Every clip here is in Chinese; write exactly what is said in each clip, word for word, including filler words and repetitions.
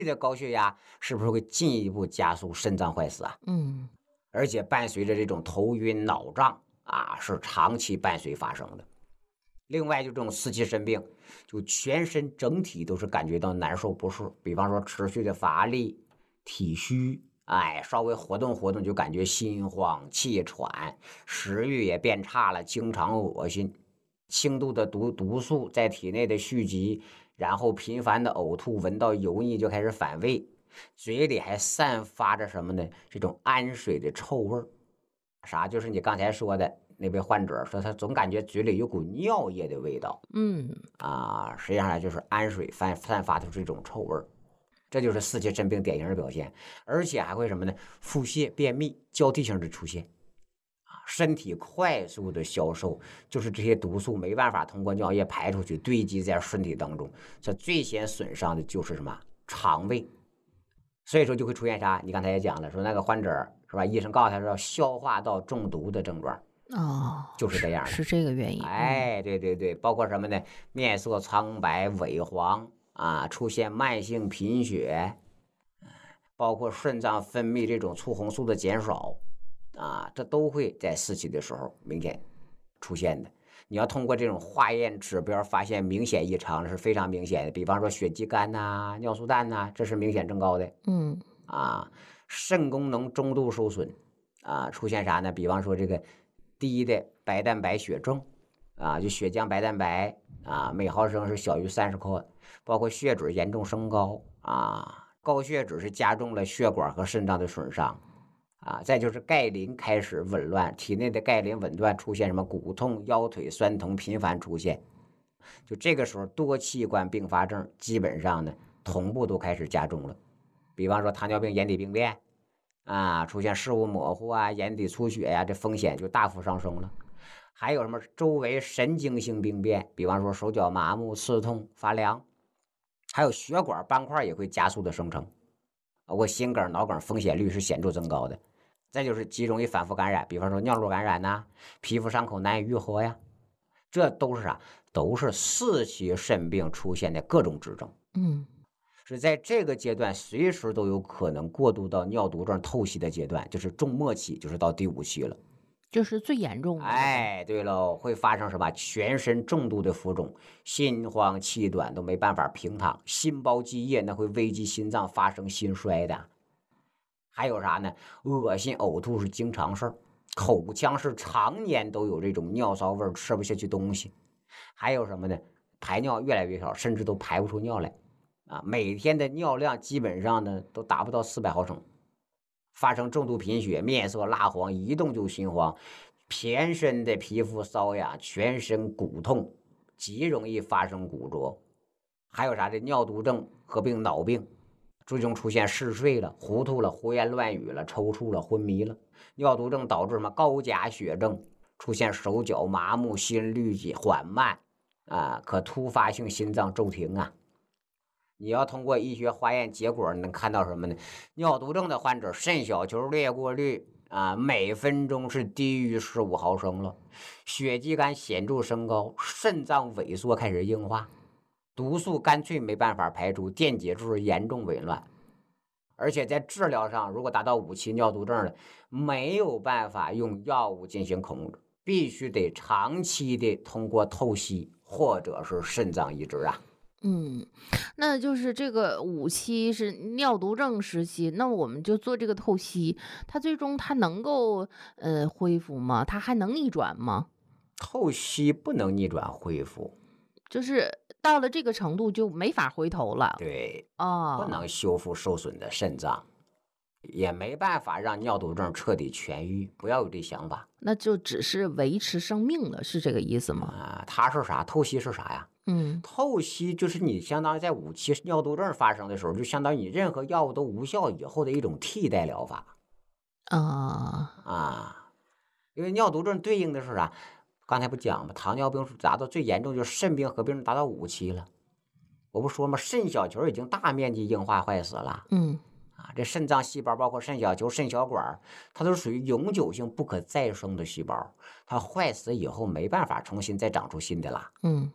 的高血压是不是会进一步加速肾脏坏死啊？ 嗯， 而且伴随着这种头晕脑胀啊，是长期伴随发生的。另外，就这种四期肾病，就全身整体都是感觉到难受不适，比方说持续的乏力、体虚，哎，稍微活动活动就感觉心慌气喘，食欲也变差了，经常恶心，轻度的毒毒素在体内的蓄积，然后频繁的呕吐，闻到油腻就开始反胃，嘴里还散发着什么呢？这种氨水的臭味儿。啥？就是你刚才说的那位患者说，他总感觉嘴里有股尿液的味道嗯， 啊，实际上呢就是氨水散散发出这种臭味儿，这就是四期肾病典型的表现，而且还会什么呢？腹泻、便秘交替性的出现啊，身体快速的消瘦，就是这些毒素没办法通过尿液排出去，堆积在身体当中，这最先损伤的就是什么？肠胃。所以说就会出现啥？你刚才也讲了，说那个患者是吧？医生告诉他说消化道中毒的症状， 哦， 就是这样的。 是这个原因。嗯， 哎，对对对，包括什么呢？面色苍白、萎黄啊，出现慢性贫血，包括肾脏分泌这种促红素的减少啊，这都会在四期的时候明显出现的。你要通过这种化验指标发现明显异常是非常明显的，比方说血肌酐呐、尿素氮呐，这是明显增高的。 嗯， 啊，肾功能中度受损啊，出现啥呢？比方说这个低的白蛋白血症啊，就血浆白蛋白啊，每毫升是小于三十克，包括血脂严重升高啊，高血脂是加重了血管和肾脏的损伤啊，再就是钙磷开始紊乱，体内的钙磷紊乱出现什么骨痛、腰腿酸疼频繁出现，就这个时候多器官并发症基本上呢同步都开始加重了。比方说糖尿病眼底病变啊，出现视物模糊啊、眼底出血呀、这风险就大幅上升了。还有什么周围神经性病变，比方说手脚麻木、刺痛、发凉，还有血管斑块也会加速的生成，包括心梗、脑梗风险率是显著增高的。再就是极容易反复感染，比方说尿路感染呐、皮肤伤口难以愈合呀，这都是啥？都是四期肾病出现的各种指征。 嗯， 是在这个阶段随时都有可能过渡到尿毒症透析的阶段，就是中末期，就是到第五期了。 就是最严重的了呗。 哎，对喽，会发生什么？全身重度的浮肿，心慌气短都没办法平躺，心包积液那会危及心脏发生心衰的。还有啥呢？恶心呕吐是经常事儿，口腔是常年都有这种尿骚味儿，吃不下去东西。还有什么呢？排尿越来越少，甚至都排不出尿来。啊，每天的尿量基本上呢都达不到四百毫升，发生重度贫血，面色蜡黄，一动就心慌，全身的皮肤瘙痒，全身骨痛，极容易发生骨折。还有啥的尿毒症合并脑病，最终出现嗜睡了、糊涂了、胡言乱语了、抽搐了、昏迷了。尿毒症导致什么高钾血症，出现手脚麻木、心率缓慢啊，可突发性心脏骤停啊。你要通过医学化验结果能看到什么呢？尿毒症的患者肾小球裂过率啊，每分钟是低于十五毫升了，血肌酐显著升高，肾脏萎缩开始硬化，毒素干脆没办法排出，电解质严重紊乱。而且在治疗上，如果达到五期尿毒症了，没有办法用药物进行控制，必须得长期的通过透析或者是肾脏移植啊。 嗯，那就是这个五期是尿毒症时期，那我们就做这个透析，它最终它能够呃恢复吗？它还能逆转吗？ 透析不能逆转恢复， 就是到了这个程度就没法回头了。 对，不哦， 能修复受损的肾脏，也没办法让尿毒症彻底痊愈，不要有这想法那就只是维持生命了，是这个意思吗？ 啊。它是啥？透析是啥呀？ 嗯， 透析就是你相当于在五期尿毒症发生的时候，就相当于你任何药物都无效以后的一种替代疗法啊， 啊。因为尿毒症对应的是啥？刚才不讲吗？糖尿病是达到最严重，就是肾病合并症达到五期了。我不说吗？肾小球已经大面积硬化坏死了。 嗯， 啊，这肾脏细胞包括肾小球、肾小管，它都是属于永久性不可再生的细胞，它坏死以后没办法重新再长出新的啦。 嗯，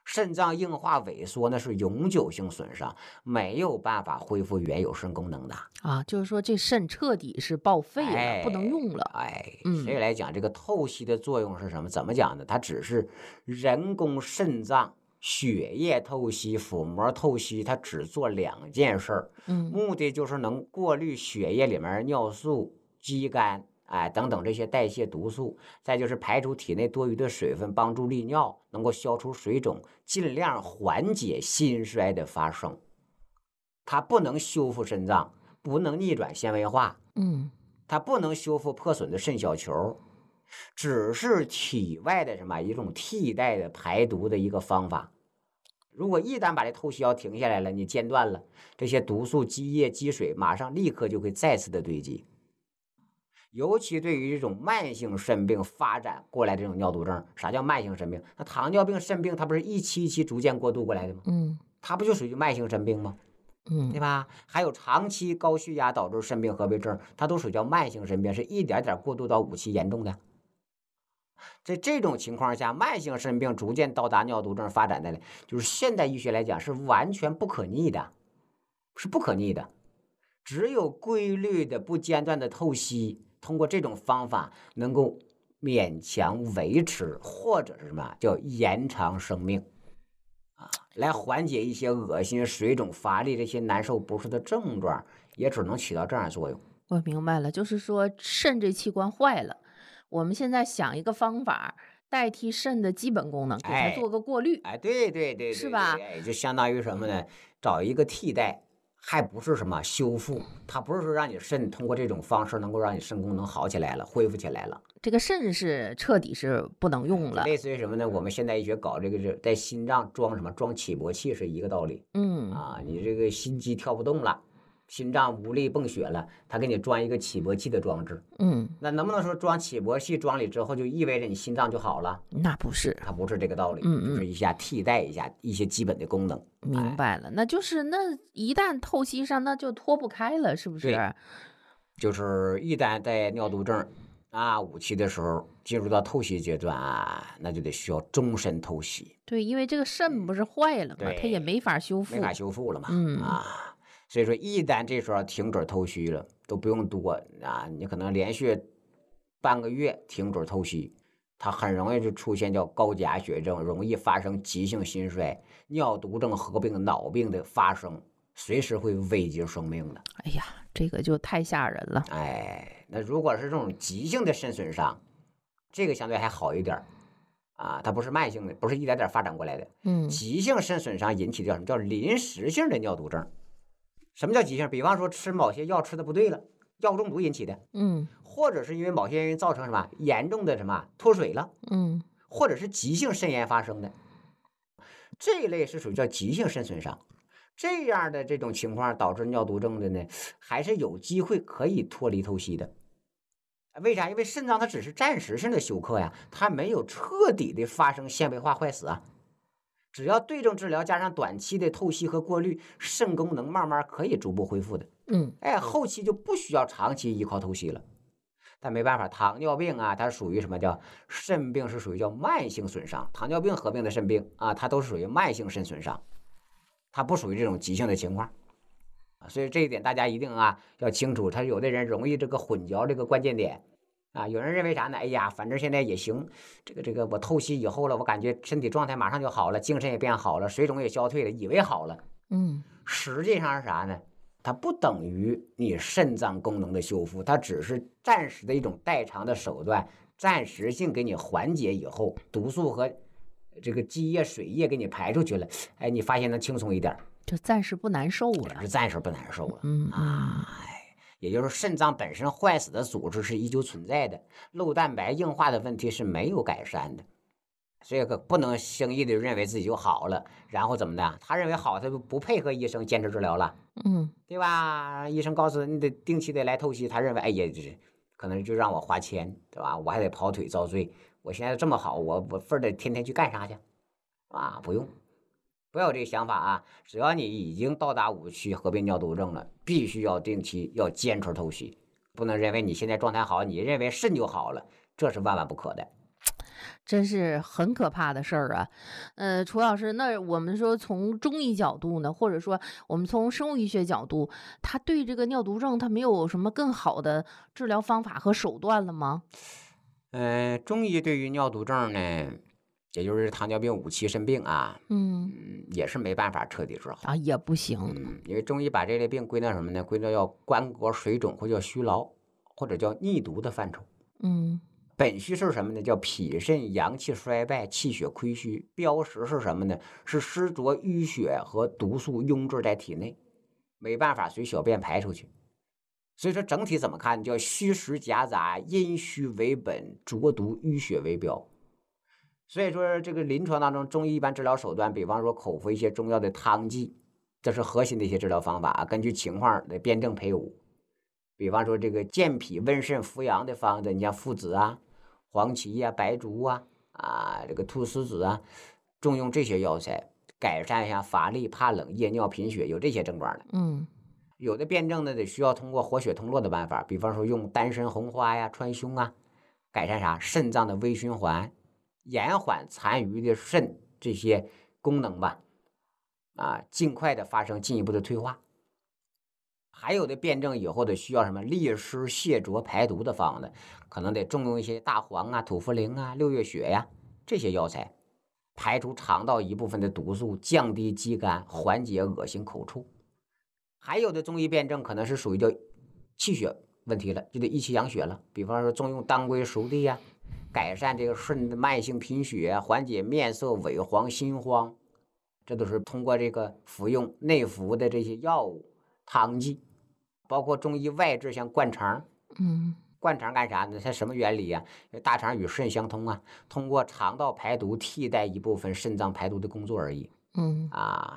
肾脏硬化萎缩那是永久性损伤，没有办法恢复原有肾功能的啊，就是说这肾彻底是报废了， 哎、 不能用了。 哎， 嗯所以来讲，这个透析的作用是什么？怎么讲呢？它只是人工肾脏血液透析、腹膜透析，它只做两件事儿， 嗯目的就是能过滤血液里面尿素、肌酐。哎，等等这些代谢毒素，再就是排除体内多余的水分，帮助利尿，能够消除水肿，尽量缓解心衰的发生。它不能修复肾脏，不能逆转纤维化， 嗯它不能修复破损的肾小球，只是体外的什么一种替代的排毒的一个方法。如果一旦把这透析药停下来了，你间断了，这些毒素积液积水，马上立刻就会再次的堆积。尤其对于这种慢性肾病发展过来这种尿毒症，啥叫慢性肾病？那糖尿病、肾病，它不是一期一期逐渐过渡过来的吗？ 嗯它不就属于慢性肾病吗？ 嗯对吧？还有长期高血压导致肾病合并症，它都属于叫慢性肾病，是一点点过渡到五期严重的。在这种情况下，慢性肾病逐渐到达尿毒症发展的，就是现代医学来讲是完全不可逆的，是不可逆的。只有规律的、不间断的透析，通过这种方法能够勉强维持，或者是什么叫延长生命啊，来缓解一些恶心、水肿、乏力这些难受不适的症状，也只能起到这样的作用。 我明白了，就是说肾这器官坏了，我们现在想一个方法代替肾的基本功能，给它哎做个过滤。 哎，对对对对， 是吧对哎，就相当于什么呢？找一个替代，还不是什么修复，它不是说让你肾通过这种方式能够让你肾功能好起来了、恢复起来了。 这个肾是彻底是不能用了。 类似于什么呢？我们现代医学搞这个是在心脏装什么装起搏器是一个道理嗯啊。你这个心肌跳不动了，心脏无力泵血了，他给你装一个起搏器的装置。 嗯， 那能不能说装起搏器装里之后就意味着你心脏就好了？ 那不是。 它不是这个道理， 嗯嗯就是一下替代一下一些基本的功能。 明白了，那就是那一旦透析上，那就脱不开了，是不是？ 对就是一旦在尿毒症啊五期的时候进入到透析阶段啊，那就得需要终身透析， 对，因为这个肾不是坏了嘛， 对它也没法修复。 没法修复了嘛。 嗯啊，所以说一旦这时候停止透析了，都不用多啊，你可能连续半个月停止透析，它很容易就出现叫高钾血症，容易发生急性心衰、尿毒症合并脑病的发生，随时会危及生命的。 哎呀，这个就太吓人了。 哎，那如果是这种急性的肾损伤，这个相对还好一点儿啊，它不是慢性的，不是一点点发展过来的。 嗯急性肾损伤引起的叫什么叫临时性的尿毒症？什么叫急性？比方说吃某些药吃的不对了，药中毒引起的， 嗯或者是因为某些原因造成什么严重的什么脱水了， 嗯或者是急性肾炎发生的，这一类是属于叫急性肾损伤。这样的这种情况导致尿毒症的呢，还是有机会可以脱离透析的。为啥？因为肾脏它只是暂时性的休克呀，它没有彻底的发生纤维化坏死啊。只要对症治疗加上短期的透析和过滤，肾功能慢慢可以逐步恢复的。 嗯哎，后期就不需要长期依靠透析了。但没办法，糖尿病啊，它属于什么叫肾病？是属于叫慢性损伤。糖尿病合并的肾病啊，它都是属于慢性肾损伤，它不属于这种急性的情况。所以这一点大家一定啊要清楚。他有的人容易这个混淆这个关键点啊，有人认为啥呢？哎呀，反正现在也行，这个这个我透析以后了，我感觉身体状态马上就好了，精神也变好了，水肿也消退了，以为好了， 嗯实际上是啥呢？它不等于你肾脏功能的修复，它只是暂时的一种代偿的手段，暂时性给你缓解以后，毒素和这个积液、水液给你排出去了，哎，你发现能轻松一点， 就暂时不难受了。 只是暂时不难受了。 嗯嗯啊，也就是肾脏本身坏死的组织是依旧存在的，漏蛋白硬化的问题是没有改善的，所以可不能轻易的认为自己就好了，然后怎么的？他认为好，他就不配合医生坚持治疗了， 嗯对吧？医生告诉你得定期的来透析，他认为哎呀，这可能就让我花钱，对吧？我还得跑腿遭罪，我现在这么好，我我非得天天去干啥去？啊，不用。不要有这个想法啊！只要你已经到达五期合并尿毒症了，必须要定期要坚持透析，不能认为你现在状态好，你认为肾就好了，这是万万不可的。 真是很可怕的事儿啊。呃，楚老师，那我们说从中医角度呢，或者说我们从生物医学角度，他对这个尿毒症，他没有什么更好的治疗方法和手段了吗？ 呃，中医对于尿毒症呢，也就是糖尿病五期肾病啊， 嗯， 嗯，也是没办法彻底治好。 啊，也不行。 嗯，因为中医把这类病归到什么呢？归到要关节水肿或叫虚劳，或者叫逆毒的范畴。 嗯本虚是什么呢？叫脾肾阳气衰败，气血亏虚。标识是什么呢？是湿浊淤血和毒素壅滞在体内，没办法随小便排出去。所以说整体怎么看？叫虚实夹杂，阴虚为本，浊毒淤血为标。所以说这个临床当中，中医一般治疗手段，比方说口服一些中药的汤剂，这是核心的一些治疗方法，根据情况的辩证配伍。比方说这个健脾温肾扶阳的方子，你像附子啊、黄芪啊、白术啊、啊这个菟丝子啊，重用这些药材，改善一下乏力、怕冷、夜尿、贫血，有这些症状的。 嗯有的辩证呢，得需要通过活血通络的办法，比方说用丹参、红花呀、川芎啊，改善啥肾脏的微循环，延缓残余的肾这些功能吧，啊，尽快的发生进一步的退化。还有的辩证以后的需要什么利湿泻浊排毒的方子，可能得重用一些大黄啊、土茯苓啊、六月雪呀、这些药材，排除肠道一部分的毒素，降低肌酐，缓解恶心口臭。还有的中医辩证可能是属于叫气血问题了，就得益气养血了。比方说重用当归、熟地呀、改善这个肾的慢性贫血，缓解面色萎黄、心慌，这都是通过这个服用内服的这些药物、汤剂，包括中医外治，像灌肠。 嗯灌肠干啥呢？它什么原理呀、啊？大肠与肾相通啊，通过肠道排毒替代一部分肾脏排毒的工作而已。 嗯啊，